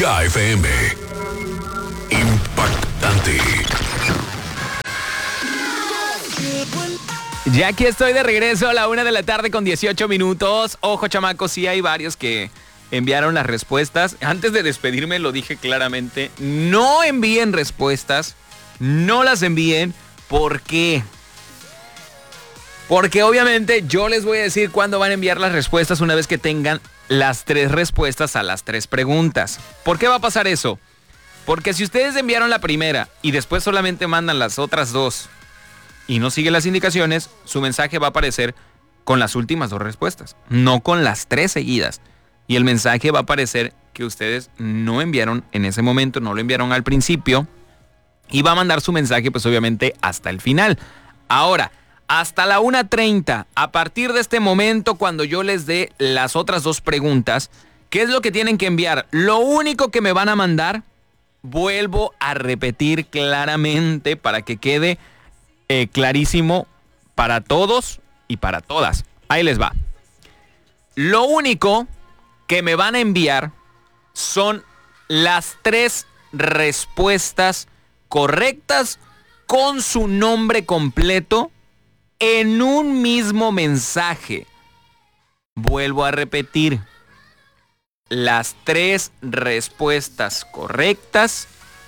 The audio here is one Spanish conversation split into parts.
Ya FM. Impactante. Ya aquí estoy de regreso a la 1:18 p.m. Ojo, chamacos, sí hay varios que enviaron las respuestas. Antes de despedirme lo dije claramente. No envíen respuestas. No las envíen. ¿Por qué? Porque obviamente yo les voy a decir cuándo van a enviar las respuestas una vez que tengan las 3 respuestas a las 3 preguntas. ¿Por qué va a pasar eso? Porque si ustedes enviaron la primera y después solamente mandan las otras 2 y no siguen las indicaciones, su mensaje va a aparecer con las últimas 2 respuestas, no con las 3 seguidas. Y el mensaje va a aparecer que ustedes no enviaron en ese momento, no lo enviaron al principio, y va a mandar su mensaje pues obviamente hasta el final. Ahora, hasta la 1:30, a partir de este momento, cuando yo les dé las otras 2 preguntas, ¿qué es lo que tienen que enviar? Lo único que me van a mandar, vuelvo a repetir claramente para que quede clarísimo para todos y para todas. Ahí les va. Lo único que me van a enviar son las 3 respuestas correctas con su nombre completo en un mismo mensaje. Vuelvo a repetir. Las 3 respuestas correctas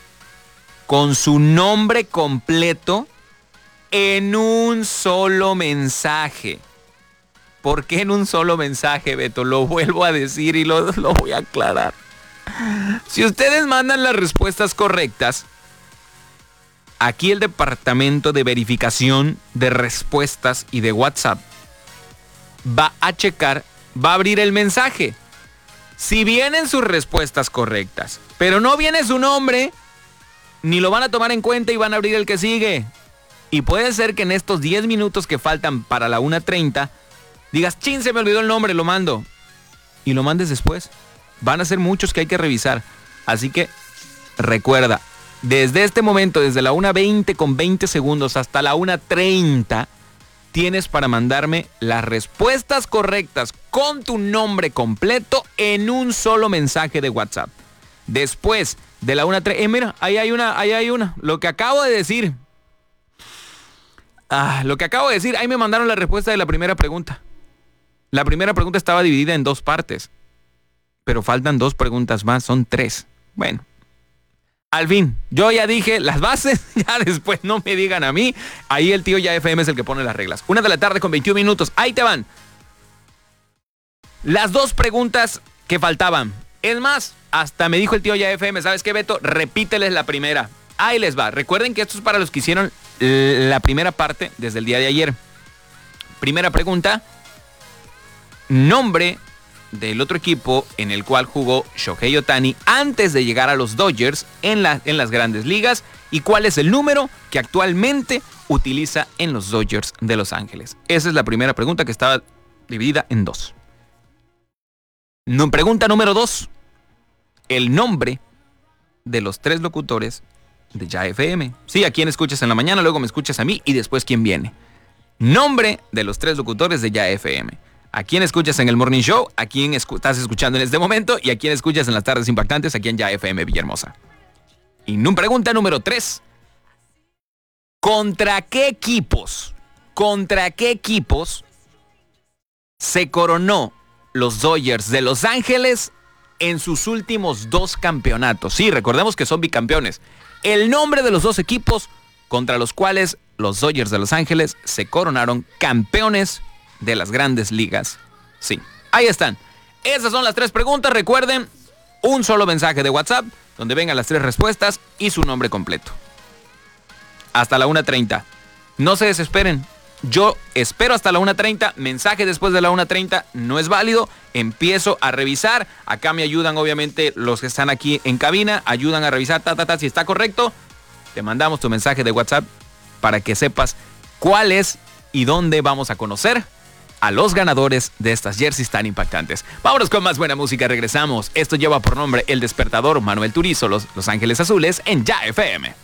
con su nombre completo en un solo mensaje. ¿Por qué en un solo mensaje, Beto? Lo vuelvo a decir y lo voy a aclarar. Si ustedes mandan las respuestas correctas, aquí el departamento de verificación de respuestas y de WhatsApp va a checar, va a abrir el mensaje. Si vienen sus respuestas correctas, pero no viene su nombre, ni lo van a tomar en cuenta y van a abrir el que sigue. Y puede ser que en estos 10 minutos que faltan para la 1:30, digas, chin, se me olvidó el nombre, lo mando. Y lo mandes después. Van a ser muchos que hay que revisar. Así que recuerda, desde este momento, desde la 1:20 hasta la 1:30, tienes para mandarme las respuestas correctas con tu nombre completo en un solo mensaje de WhatsApp. Después de la 1:30, mira, ahí hay una. Lo que acabo de decir, ahí me mandaron la respuesta de la primera pregunta. La primera pregunta estaba dividida en 2 partes, pero faltan 2 preguntas más, son 3. Bueno. Al fin, yo ya dije las bases, ya después no me digan a mí. Ahí el tío Ya FM es el que pone las reglas. 1:21 p.m, ahí te van. Las 2 preguntas que faltaban. Es más, hasta me dijo el tío Ya FM, ¿sabes qué, Beto? Repíteles la primera. Ahí les va. Recuerden que esto es para los que hicieron la primera parte desde el día de ayer. Primera pregunta. Nombre del otro equipo en el cual jugó Shohei Ohtani antes de llegar a los Dodgers en las grandes ligas, y cuál es el número que actualmente utiliza en los Dodgers de Los Ángeles. Esa es la primera pregunta, que estaba dividida en 2. Pregunta número 2. El nombre de los 3 locutores de Ya FM. Sí, a quién escuchas en la mañana, luego me escuchas a mí y después quién viene. Nombre de los 3 locutores de Ya FM. ¿A quién escuchas en el Morning Show? ¿A quién estás escuchando en este momento? ¿Y a quién escuchas en las tardes impactantes aquí en Ya FM Villahermosa? Y pregunta número 3. ¿Contra qué equipos se coronó los Dodgers de Los Ángeles en sus últimos 2 campeonatos? Sí, recordemos que son bicampeones. El nombre de los 2 equipos contra los cuales los Dodgers de Los Ángeles se coronaron campeones de las grandes ligas. Sí, ahí están. Esas son las 3 preguntas. Recuerden, un solo mensaje de WhatsApp donde vengan las 3 respuestas y su nombre completo. Hasta la 1:30. No se desesperen. Yo espero hasta la 1:30. Mensaje después de la 1:30 no es válido. Empiezo a revisar. Acá me ayudan, obviamente, los que están aquí en cabina. Ayudan a revisar, si está correcto. Te mandamos tu mensaje de WhatsApp para que sepas cuál es y dónde vamos a conocer a los ganadores de estas jerseys tan impactantes. Vámonos con más buena música, regresamos. Esto lleva por nombre El Despertador, Manuel Turizo, Los Ángeles Azules en Ya FM.